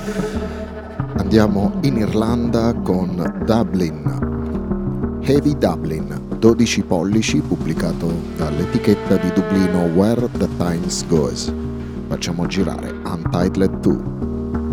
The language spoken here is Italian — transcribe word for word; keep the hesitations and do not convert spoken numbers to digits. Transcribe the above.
Andiamo in Irlanda con Dublin. Heavy Dublin, dodici pollici, pubblicato dall'etichetta di Dublino Where the Times Goes. Facciamo girare Untitled due.